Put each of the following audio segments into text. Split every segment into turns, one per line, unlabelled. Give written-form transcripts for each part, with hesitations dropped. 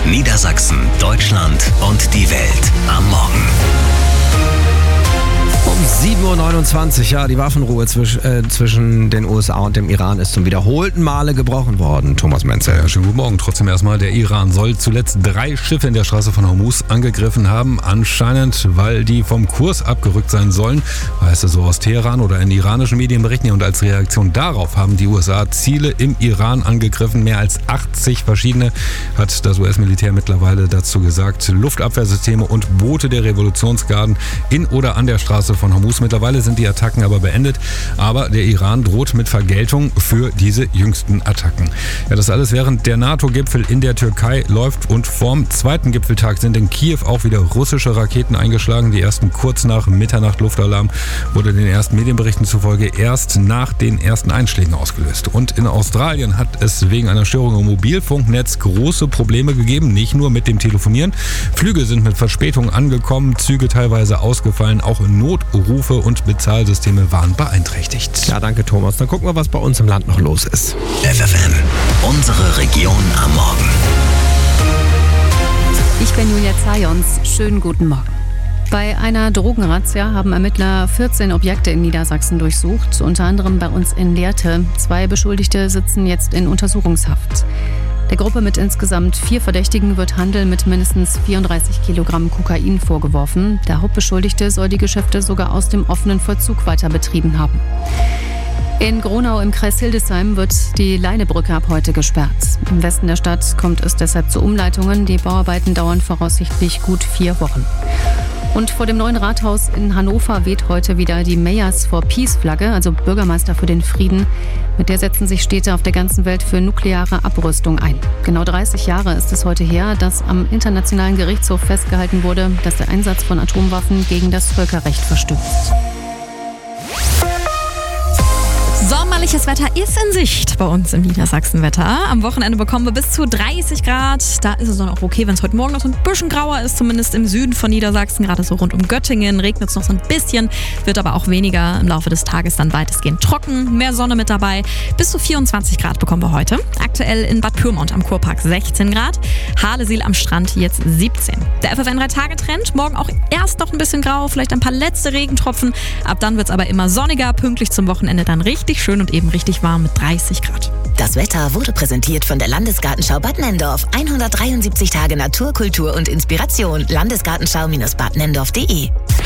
Niedersachsen, Deutschland und die Welt am Morgen.
Um 7.29 Uhr, ja, die Waffenruhe zwischen den USA und dem Iran ist zum wiederholten Male gebrochen worden. Thomas Menzel.
Ja, schönen guten Morgen. Trotzdem erstmal, der Iran soll zuletzt 3 Schiffe in der Straße von Hormuz angegriffen haben. Anscheinend, weil die vom Kurs abgerückt sein sollen, heißt es so aus Teheran oder in iranischen Medien berichten. Und als Reaktion darauf haben die USA Ziele im Iran angegriffen. Mehr als 80 verschiedene, hat das US-Militär mittlerweile dazu gesagt. Luftabwehrsysteme und Boote der Revolutionsgarden in oder an der Straße von Hormuz. Mittlerweile sind die Attacken aber beendet, aber der Iran droht mit Vergeltung für diese jüngsten Attacken. Ja, das alles während der NATO-Gipfel in der Türkei läuft und vorm zweiten Gipfeltag sind in Kiew auch wieder russische Raketen eingeschlagen. Die ersten kurz nach Mitternacht. Luftalarm wurde den ersten Medienberichten zufolge erst nach den ersten Einschlägen ausgelöst. Und in Australien hat es wegen einer Störung im Mobilfunknetz große Probleme gegeben, nicht nur mit dem Telefonieren. Flüge sind mit Verspätung angekommen, Züge teilweise ausgefallen, auch Notrufe und Bezahlsysteme waren beeinträchtigt.
Ja, danke Thomas. Dann gucken wir, was bei uns im Land noch los ist.
FFN, unsere Region am Morgen.
Ich bin Julia Zajons. Schönen guten Morgen. Bei einer Drogenrazzia haben Ermittler 14 Objekte in Niedersachsen durchsucht, unter anderem bei uns in Lehrte. 2 Beschuldigte sitzen jetzt in Untersuchungshaft. Der Gruppe mit insgesamt 4 Verdächtigen wird Handel mit mindestens 34 Kilogramm Kokain vorgeworfen. Der Hauptbeschuldigte soll die Geschäfte sogar aus dem offenen Vollzug weiter betrieben haben. In Gronau im Kreis Hildesheim wird die Leinebrücke ab heute gesperrt. Im Westen der Stadt kommt es deshalb zu Umleitungen. Die Bauarbeiten dauern voraussichtlich gut 4 Wochen. Und vor dem neuen Rathaus in Hannover weht heute wieder die Mayors for Peace-Flagge, also Bürgermeister für den Frieden. Mit der setzen sich Städte auf der ganzen Welt für nukleare Abrüstung ein. Genau 30 Jahre ist es heute her, dass am Internationalen Gerichtshof festgehalten wurde, dass der Einsatz von Atomwaffen gegen das Völkerrecht verstößt.
Sommerliches Wetter ist in Sicht bei uns im Niedersachsen-Wetter. Am Wochenende bekommen wir bis zu 30 Grad. Da ist es dann auch okay, wenn es heute Morgen noch so ein bisschen grauer ist, zumindest im Süden von Niedersachsen, gerade so rund um Göttingen. Regnet es noch so ein bisschen, wird aber auch weniger. Im Laufe des Tages dann weitestgehend trocken, mehr Sonne mit dabei. Bis zu 24 Grad bekommen wir heute. Aktuell in Bad Pyrmont am Kurpark 16 Grad. Harlesiel am Strand jetzt 17. Der FFN 3-Tage-Trend. Morgen auch erst noch ein bisschen grau, vielleicht ein paar letzte Regentropfen. Ab dann wird es aber immer sonniger, pünktlich zum Wochenende dann richtig schön und eben richtig warm mit 30 Grad.
Das Wetter wurde präsentiert von der Landesgartenschau Bad Nenndorf. 173 Tage Natur, Kultur und Inspiration. Landesgartenschau-badnenndorf.de.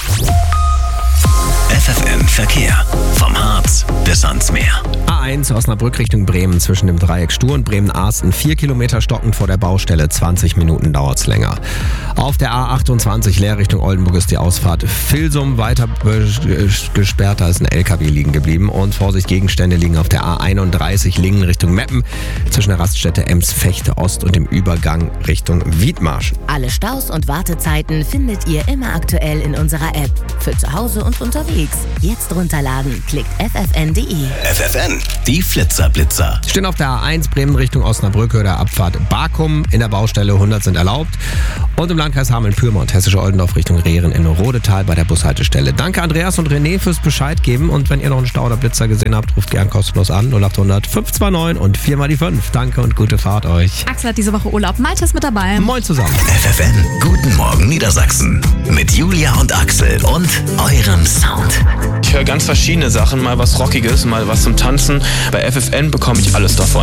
FFN Verkehr. Vom Harz bis ans Meer.
A1 Osnabrück Richtung Bremen zwischen dem Dreieck Stur und Bremen-Arsten 4 Kilometer stockend vor der Baustelle, 20 Minuten dauert's länger. Auf der A28 Leer Richtung Oldenburg ist die Ausfahrt Vilsum weiter gesperrt, da ist ein LKW liegen geblieben und Vorsicht, Gegenstände liegen auf der A31 Lingen Richtung Meppen zwischen der Raststätte Ems-Fechte Ost und dem Übergang Richtung Wiedmarsch.
Alle Staus und Wartezeiten findet ihr immer aktuell in unserer App. Für zu Hause und unterwegs. Jetzt runterladen. Klickt ffn.de.
FFN, die Flitzer-Blitzer.
Stehen auf der A1 Bremen Richtung Osnabrück oder Abfahrt Bakum. In der Baustelle 100 sind erlaubt. Und im Landkreis Hameln-Pyrmont, Hessische Oldendorf Richtung Rehren in Rodetal bei der Bushaltestelle. Danke Andreas und René fürs Bescheid geben. Und wenn ihr noch einen Stau oder Blitzer gesehen habt, ruft gern kostenlos an. 0800 529 und 4 mal die 5. Danke und gute Fahrt euch.
Axel hat diese Woche Urlaub. Malte ist mit dabei.
Moin zusammen.
FFN, guten Morgen Niedersachsen. Mit Julia und Axel und eurem Sound.
Ich höre ganz verschiedene Sachen, mal was Rockiges, mal was zum Tanzen. Bei FFN bekomme ich alles davon.